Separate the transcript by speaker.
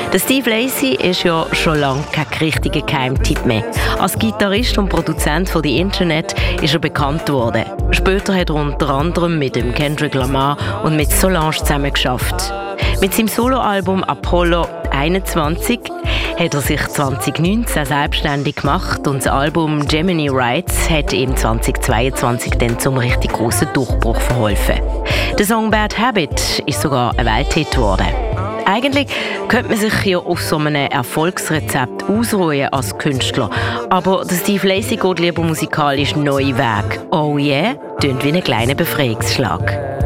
Speaker 1: Der Steve Lacy ist ja schon lange kein richtiger Geheimtipp mehr. Als Gitarrist und Produzent von «The Internet» ist er bekannt worden. Später hat er unter anderem mit dem Kendrick Lamar und mit Solange zusammen geschafft. Mit seinem Soloalbum «Apollo 21» hat er sich 2019 selbstständig gemacht und das Album «Gemini Rights» hat ihm 2022 dann zum richtig grossen Durchbruch verholfen. Der Song «Bad Habit» ist sogar ein Welthit geworden. Eigentlich könnte man sich ja auf so einem Erfolgsrezept ausruhen als Künstler. Aber der Steve Lacy geht lieber musikalisch neue Wege. «Oh yeah» tönt wie ein kleiner Befreiungsschlag.